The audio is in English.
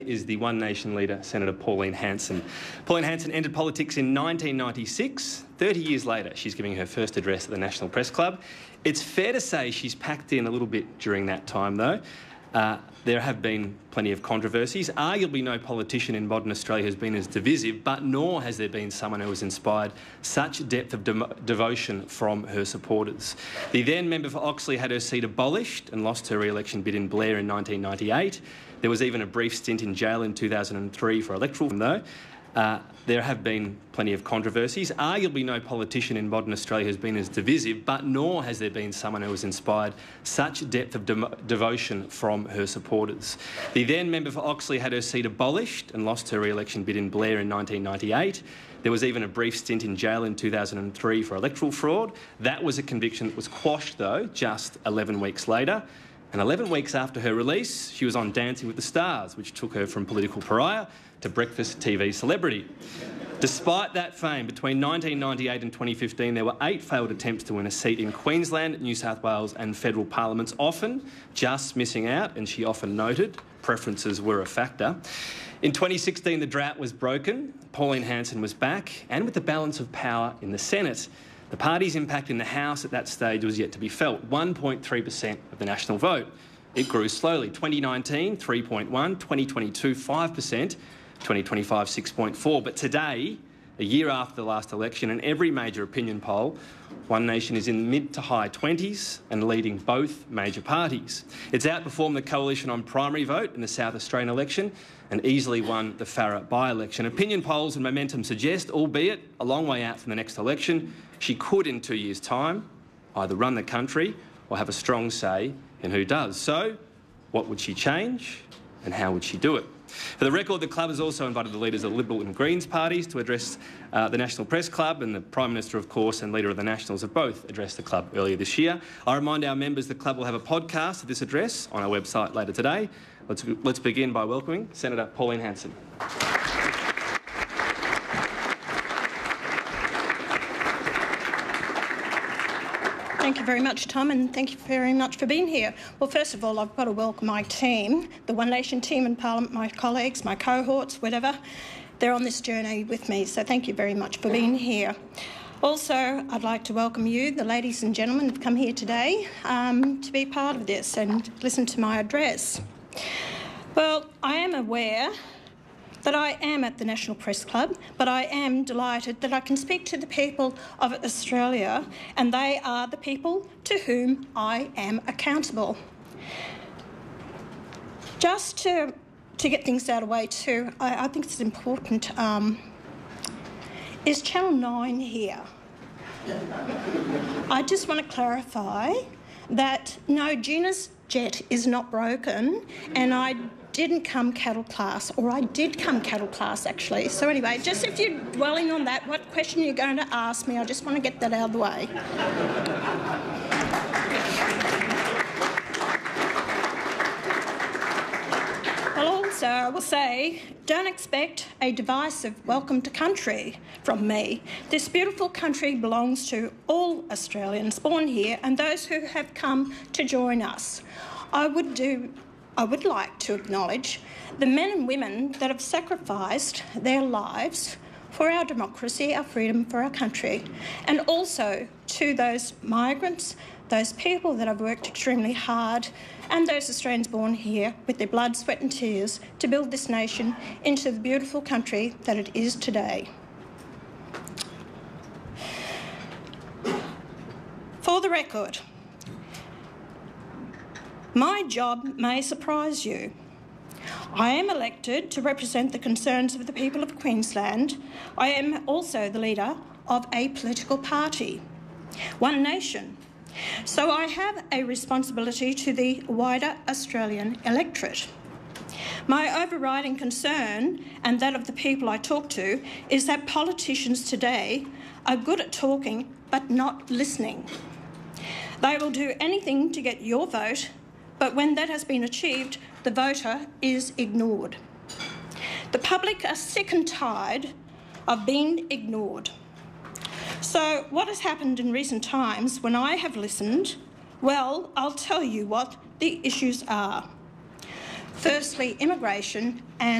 Is the One Nation leader, Senator Pauline Hanson. Pauline Hanson entered politics in 1996. 30 years later, she's giving her first address at the National Press Club. It's fair to say she's packed in a little bit during that time, though. There have been plenty of controversies. Arguably no politician in modern Australia has been as divisive, but nor has there been someone who has inspired such depth of devotion from her supporters. The then member for Oxley had her seat abolished and lost her re-election bid in Blair in 1998. There was even a brief stint in jail in 2003 for electoral, though. There have been plenty of controversies. Arguably no politician in modern Australia has been as divisive, but nor has there been someone who has inspired such depth of devotion from her supporters. The then member for Oxley had her seat abolished and lost her re-election bid in Blair in 1998. There was even a brief stint in jail in 2003 for electoral fraud. That was a conviction that was quashed, though, just 11 weeks later. And 11 weeks after her release, she was on Dancing with the Stars, which took her from political pariah to breakfast TV celebrity. Despite that fame, between 1998 and 2015, there were 8 failed attempts to win a seat in Queensland, New South Wales and federal parliaments, often just missing out, and she often noted preferences were a factor. In 2016, the drought was broken, Pauline Hanson was back, and with the balance of power in the Senate. The party's impact in the House at that stage was yet to be felt, 1.3% of the national vote. It grew slowly, 2019, 3.1%, 2022, 5%, 2025, 6.4%. But today, a year after the last election, in every major opinion poll, One Nation is in mid to high 20s and leading both major parties. It's outperformed the Coalition on primary vote in the South Australian election and easily won the Farrer by-election. Opinion polls and momentum suggest, albeit a long way out from the next election, she could in 2 years' time either run the country or have a strong say in who does. So, what would she change and how would she do it? For the record, the club has also invited the leaders of the Liberal and Greens parties to address the National Press Club, and the Prime Minister, of course, and Leader of the Nationals have both addressed the club earlier this year. I remind our members the club will have a podcast of this address on our website later today. Let's begin by welcoming Senator Pauline Hanson. Thank you very much, Tom, and thank you very much for being here. Well, first of all, I've got to welcome my team, the One Nation team in Parliament, my colleagues, my cohorts, whatever. They're on this journey with me, so thank you very much for being here. Also, I'd like to welcome you, the ladies and gentlemen who've come here today to be part of this and listen to my address. Well, I am aware that I am at the National Press Club, but I am delighted that I can speak to the people of Australia, and they are the people to whom I am accountable. Just to get things out of the way too, I think it's important, is Channel 9 here? I just want to clarify that no, Gina's jet is not broken, and I didn't come cattle class, or I did come cattle class actually. So anyway, just if you're dwelling on that, what question you're going to ask me, I just want to get that out of the way. Well, also, I will say, don't expect a divisive welcome to country from me. This beautiful country belongs to all Australians born here and those who have come to join us. I would like to acknowledge the men and women that have sacrificed their lives for our democracy, our freedom, for our country, and also to those migrants, those people that have worked extremely hard, and those Australians born here with their blood, sweat and tears to build this nation into the beautiful country that it is today. For the record, my job may surprise you. I am elected to represent the concerns of the people of Queensland. I am also the leader of a political party, One Nation. So I have a responsibility to the wider Australian electorate. My overriding concern, and that of the people I talk to, is that politicians today are good at talking but not listening. They will do anything to get your vote, but when that has been achieved, the voter is ignored. The public are sick and tired of being ignored. So what has happened in recent times when I have listened? Well, I'll tell you what the issues are. Firstly, immigration and